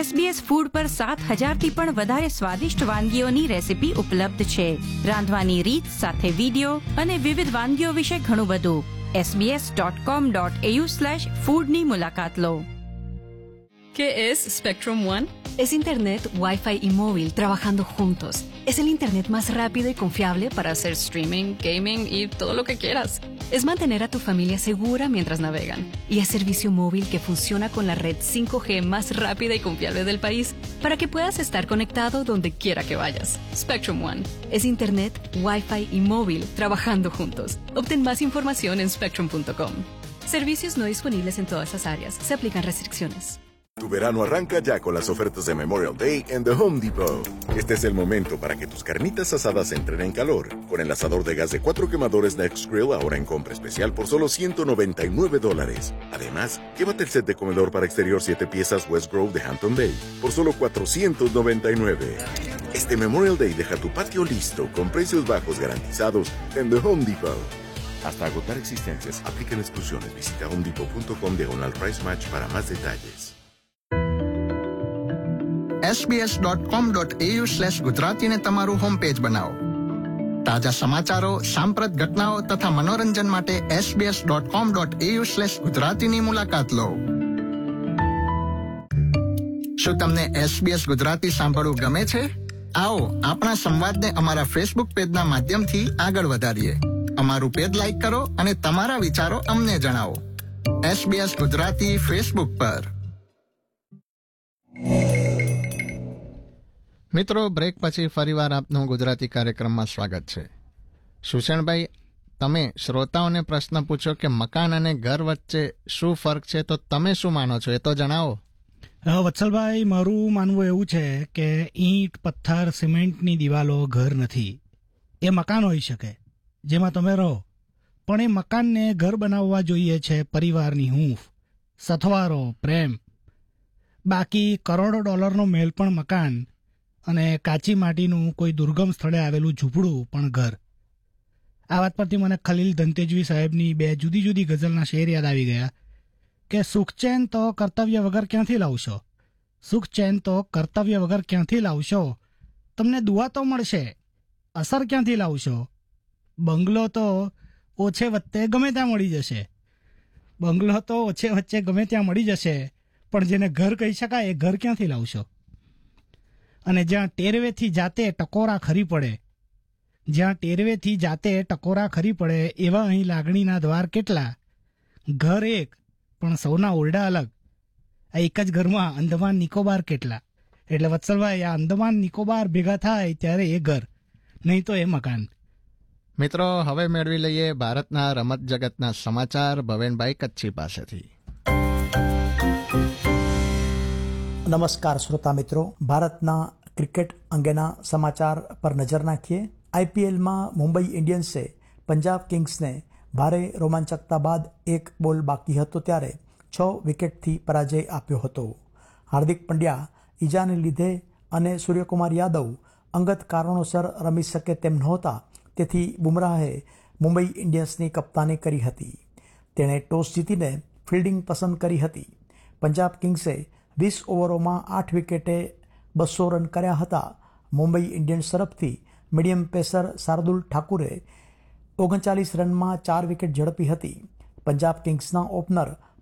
SBS food પર 7,000થી પણ વધારે સ્વાદિષ્ટ વાનગીઓની રેસીપી ઉપલબ્ધ છે. રાંધવાની રીત સાથે વિડીયો અને વિવિધ વાનગીઓ વિશે ઘણું બધું. sbs.com.au/food ની મુલાકાત લો. ¿Qué es Spectrum One? Es Internet, Wi-Fi y móvil trabajando juntos. Es el Internet más rápido y confiable Para hacer streaming, gaming y todo lo que quieras. Es mantener a tu familia segura mientras navegan. Y es servicio móvil que funciona con la red 5G más rápida y confiable del país para que puedas estar conectado donde quiera que vayas. Spectrum One. Es Internet, Wi-Fi y móvil trabajando juntos. Obtén más información en spectrum.com. Servicios no disponibles en todas las áreas. Se aplican restricciones. Tu verano arranca ya con las ofertas de Memorial Day en The Home Depot. Este es el momento para que tus carnitas asadas entren en calor. Con el asador de gas de 4 quemadores Next Grill ahora en compra especial por solo $199. Además, llévate el set de comedor para exterior 7 piezas West Grove de Hampton Bay por solo $499. Este Memorial Day deja tu patio listo con precios bajos garantizados en The Home Depot. Hasta agotar existencias, aplican exclusiones. Visita homedepot.com/price match para más detalles. sbs.com.au/ગુજરાતીને તમારું home page બનાવો. તાજા સમાચારો, સાંપ્રત ઘટનાઓ તથા મનોરંજન માટે sbs.com.au/ગુજરાતીની મુલાકાત લો. શું તમને SBS ગુજરાતી સાંભળવું ગમે છે? આવો આપણા સંવાદને અમારા ફેસબુક પેજના માધ્યમથી આગળ વધારીએ. અમારું પેજ લાઈક કરો અને તમારા વિચારો અમને જણાવો. SBS ગુજરાતી ફેસબુક પર. મિત્રો, બ્રેક પછી ફરીવાર આપનું ગુજરાતી કાર્યક્રમમાં સ્વાગત છે. સુષણભાઈ, તમે શ્રોતાઓને પ્રશ્ન પૂછો કે મકાન અને ઘર વચ્ચે શું ફરક છે, તો તમે શું માનો છો એ તો જણાવો. વત્સલભાઈ, મારું માનવું એવું છે કે ઈંટ, પથ્થર, સિમેન્ટની દિવાલો ઘર નથી. એ મકાન હોઈ શકે જેમાં તમે રહો, પણ એ મકાનને ઘર બનાવવા જોઈએ છે પરિવારની હૂંફ, સથવારો, પ્રેમ. બાકી કરોડો ડોલરનો મહેલ પણ મકાન અને કાચી માટીનું કોઈ દુર્ગમ સ્થળે આવેલું ઝૂંપડું પણ ઘર. આ વાત પરથી મને ખલીલ ધનતેજવી સાહેબની 2 જુદી જુદી ગઝલના શેર યાદ આવી ગયા કે સુખચેન તો કર્તવ્ય વગર ક્યાંથી લાવશો, સુખચેન તો કર્તવ્ય વગર ક્યાંથી લાવશો, તમને દુઆ તો મળશે, અસર ક્યાંથી લાવશો, બંગલો તો ઓછે વચ્ચે ગમે ત્યાં મળી જશે, બંગલો તો ઓછે વચ્ચે ગમે ત્યાં મળી જશે, પણ જેને ઘર કહી શકાય એ ઘર ક્યાંથી લાવશો? અને જ્યાં ટેરવેથી જાતે ટકોરા ખરી પડે, જ્યાં ટેરવેથી જાતે ટકોરા ખરી પડે એવા અહીં લાગણીના દ્વાર કેટલા, ઘર એક પણ સૌના ઓરડા અલગ. આ એક જ ઘરમાં અંદમાન નિકોબાર કેટલા. એટલે વત્સલભાઈ, આ અંદમાન નિકોબાર ભેગા થાય ત્યારે એ ઘર, નહીં તો એ મકાન. મિત્રો, હવે મેળવી લઈએ ભારતના રમત જગતના સમાચાર ભવેનભાઈ કચ્છી પાસેથી. નમસ્કાર શ્રોતા મિત્રો, ભારતના ક્રિકેટ અંગેના સમાચાર પર નજર નાખીએ. IPLમાં મુંબઈ ઇન્ડિયન્સે પંજાબ કિંગ્સને ભારે રોમાંચકતા બાદ 1 બોલ બાકી હતો ત્યારે 6 વિકેટથી પરાજય આપ્યો હતો. હાર્દિક પંડ્યા ઈજાને લીધે અને સૂર્યકુમાર યાદવ અંગત કારણોસર રમી શકે તેમ નહોતા, તેથી બુમરાહે મુંબઈ ઇન્ડિયન્સની કપ્તાની કરી હતી. તેણે ટોસ જીતીને ફિલ્ડિંગ પસંદ કરી હતી. પંજાબ કિંગ્સે 20 ઓવરોમાં 8 વિકેટે 200 રન કર્યા હતા. મુંબઈ ઇન્ડિયન્સ તરફથી મીડિયમ પેસર શાર્દુલ ઠાકુરે 39 રનમાં 4 વિકેટ ઝડપી હતી. પંજાબ કિંગ્સના ઓપનર